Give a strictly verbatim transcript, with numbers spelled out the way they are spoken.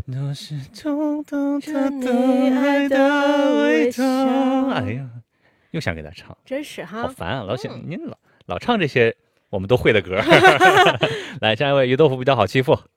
都是冲动他对爱的味道。哎呀，又想给他唱， 真是哈， 好烦啊！老想、 嗯、 您老老唱这些我们都会的歌。来，下一位，鱼豆腐比较好欺负。